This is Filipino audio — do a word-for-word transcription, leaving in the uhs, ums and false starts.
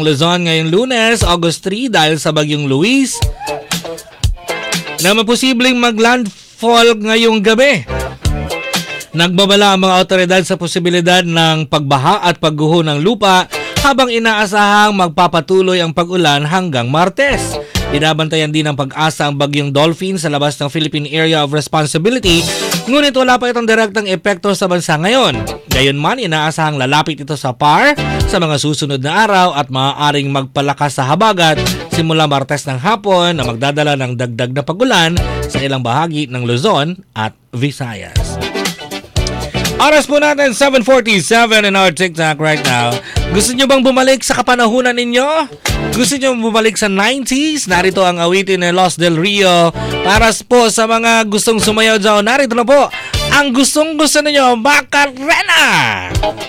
Luzon ngayong Lunes, August three dahil sa bagyong Luis na maposibleng maglandfall ngayong gabi. Nagbabala ang mga awtoridad sa posibilidad ng pagbaha at pagguho ng lupa habang inaasahang magpapatuloy ang pag-ulan hanggang Martes. Binabantayan din ng pag-asa ang bagyong Dolphin sa labas ng Philippine Area of Responsibility, ngunit wala pa itong direktang epekto sa bansa ngayon. Gayunman, inaasahang lalapit ito sa P A R sa mga susunod na araw at maaaring magpalakas sa habagat simula Martes ng hapon na magdadala ng dagdag na pag-ulan sa ilang bahagi ng Luzon at Visayas. Oras po natin, seven forty-seven in our TikTok right now. Gusto nyo bang bumalik sa kapanahunan ninyo? Gusto nyo bumalik sa nineties? Narito ang awitin ni Los Del Rio. Para po sa mga gustong sumayaw dyan, narito na po ang gustong gusto ninyo, Macarena!